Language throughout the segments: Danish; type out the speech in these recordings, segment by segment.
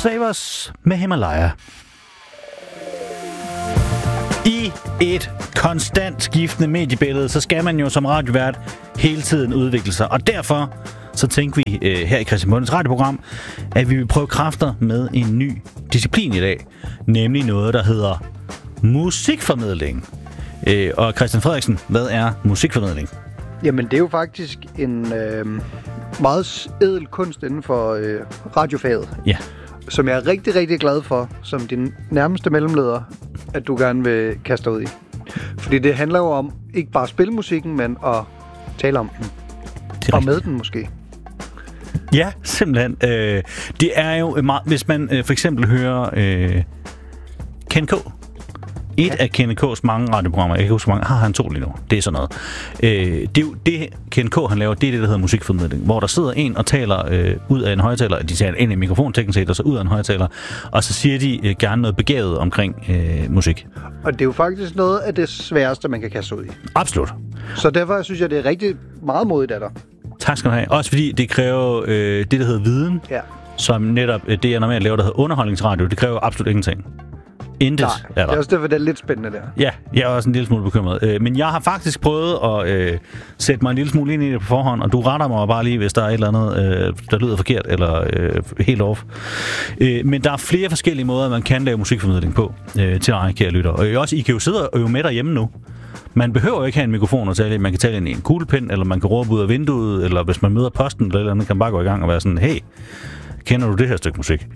Savers med Himalaya. I et konstant skiftende mediebillede, så skal man jo som radiovært hele tiden udvikle sig. Og derfor så tænkte vi her i Christian Bondes radioprogram, at vi vil prøve kræfter med en ny disciplin i dag. Nemlig noget, der hedder musikformidling. Og Christian Frederiksen, hvad er musikformidling? Jamen, det er jo faktisk en meget ædel kunst inden for radiofaget. Ja. Som jeg er rigtig, rigtig glad for, som din nærmeste mellemleder, at du gerne vil kaste ud i. Fordi det handler jo om ikke bare at spille musikken, men at tale om den. Og med den måske. Ja, simpelthen. Det er jo meget, hvis man for eksempel hører Ken K. Af Ken K's mange radioprogrammer, jeg kan huske mange, har han 2 lige nu. Det er sådan noget. Det er jo det, Ken K. han laver, det er det, der hedder musikformidling, hvor der sidder en og taler ud af en højtaler, de taler ind i mikrofon teknisk set, og så ud af en højtaler, og så siger de gerne noget begavet omkring musik. Og det er jo faktisk noget af det sværeste, man kan kaste ud i. Absolut. Så derfor synes jeg, det er rigtig meget modigt af dig. Tak skal du have. Også fordi det kræver det, der hedder viden, som netop det, jeg normalt laver, der hedder underholdningsradio, det kræver absolut ingenting. Intet er der. Det er også derfor, det er lidt spændende der. Ja, jeg er også en lille smule bekymret. Men jeg har faktisk prøvet at sætte mig en lille smule ind i det på forhånd, og du retter mig bare lige, hvis der er et eller andet, der lyder forkert eller helt off. Men der er flere forskellige måder, man kan lave musikformidling på til dig, kære lytter. Og også, I kan jo sidde og øve med derhjemme nu. Man behøver jo ikke have en mikrofon at tale i. Man kan tale ind i en kuglepen, eller man kan råbe ud af vinduet, eller hvis man møder posten eller andet, kan man bare gå i gang og være sådan, hey, kender du det her stykke musik?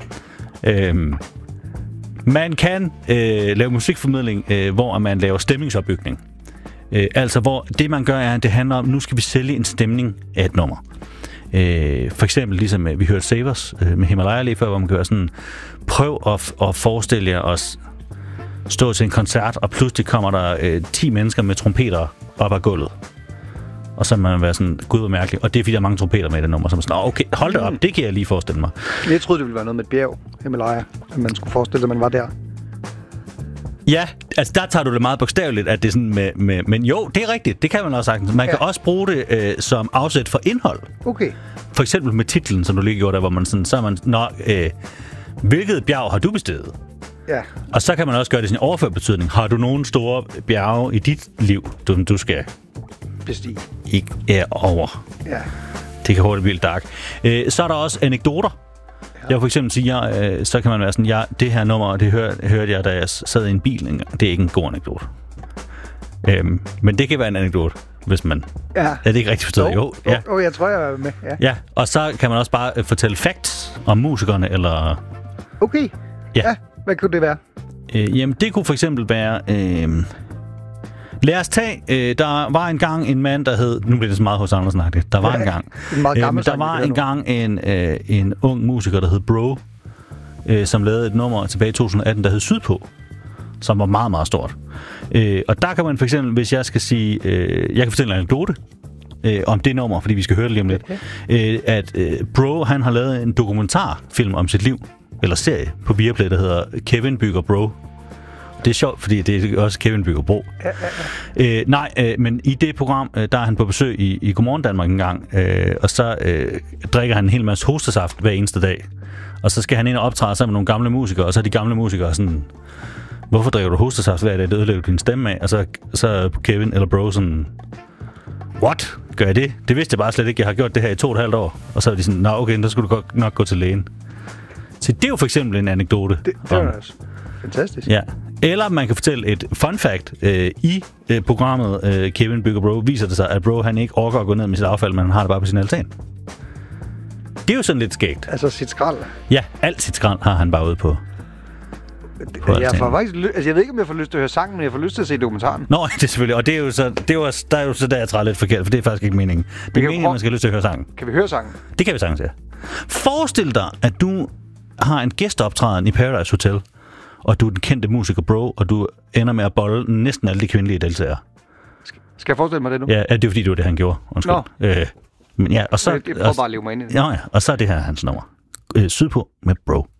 Man kan lave musikformidling, hvor man laver stemningsopbygning. Altså, hvor det man gør er, at det handler om, nu skal vi sælge en stemning af et nummer. For eksempel, ligesom vi hørte Savers med Himalaya lige før, hvor man kan være sådan, prøv at forestille jer os stå til en koncert, og pludselig kommer der 10 mennesker med trompeter op ad gulvet. Og så man være sådan, gud hvor mærkeligt. Og det er fordi, der er mange trompeter med i det nummer. Så man sådan, okay, hold det op, det kan jeg lige forestille mig. Jeg troede, det ville være noget med et bjerg, Himalaya. At man skulle forestille sig, at man var der. Ja, altså der tager du det meget bogstaveligt, at det er sådan med men jo, det er rigtigt. Det kan man også sagtens. Man kan også bruge det som afsæt for indhold. Okay. For eksempel med titlen, som du lige gjorde der, hvor man sådan, så er man, hvilket bjerg har du bestedet? Ja. Og så kan man også gøre det i sin overført betydning. Har du nogle store bjerge i dit liv, du skal bestige? Ikke over. Ja. Det kan hurtigt blive lidt dark. Så er der også anekdoter. Ja. Jeg for eksempel siger, så kan man være sådan, det her nummer, det hørte jeg, da jeg sad i en bil. Det er ikke en god anekdote. Men det kan være en anekdote, hvis man... Ja. Er det ikke rigtigt forstået? Jo. Ja. Jeg tror, jeg er med. Ja, og så kan man også bare fortælle facts om musikerne, eller... Okay. Ja. Hvad kunne det være? Jamen, det kunne for eksempel være... Lad os tage, der var engang en mand, der hed... Nu bliver det så meget hos Andersen. Der var engang... der var engang en ung musiker, der hed Bro, som lavede et nummer tilbage i 2018, der hed Sydpå, som var meget, meget stort. Og der kan man for eksempel, hvis jeg skal sige... jeg kan fortælle en anekdote om det nummer, fordi vi skal høre det lige om lidt. At Bro, han har lavet en dokumentarfilm om sit liv, eller serie på Viaplay, der hedder Kevin bygger Bro. Det er sjovt, fordi det er også Kevin bygger bro. Men i det program, der er han på besøg i Godmorgen Danmark en gang, og så drikker han en hel masse hostesaft hver eneste dag. Og så skal han ind og optræde sammen med nogle gamle musikere, og så er de gamle musikere sådan, hvorfor drikker du hostesaft hver dag? Det ødelægger din stemme af. Og så er Kevin eller Bro sådan, what? Gør jeg det? Det vidste jeg bare slet ikke. Jeg har gjort det her i 2,5 år. Og så er de sådan, okay, så skulle du nok gå til lægen. Så det er jo for eksempel en anekdote. Det er også fantastisk. Ja. Eller man kan fortælle et fun fact. I programmet Kevin bygger Bro viser det sig, at Bro han ikke orker at gå ned med sit affald, men han har det bare på sin altan. Det er jo sådan lidt skægt. Altså sit skrald? Ja, alt sit skrald har han bare ude på. Jeg ved ikke, om jeg får lyst til at høre sangen, men jeg får lyst til at se dokumentaren. Nå, det er selvfølgelig. Og det er jo så, der er jo så der, jeg træder lidt forkert, for det er faktisk ikke meningen. Det er meningen, at man skal have lyst til at høre sangen. Kan vi høre sangen? Det kan vi sagtens, ja. Forestil dig, at du har en gæsteoptræden i Paradise Hotel, og du er den kendte musiker Bro, og du ender med at bolle næsten alle de kvindelige deltagere. Skal jeg forestille mig det nu? Ja, det er fordi, det var det, han gjorde. Undskyld. Men ja, og så... Jeg prøver bare at leve mig ind i det. Ja, og så er det her hans nummer. Sydpå med Bro.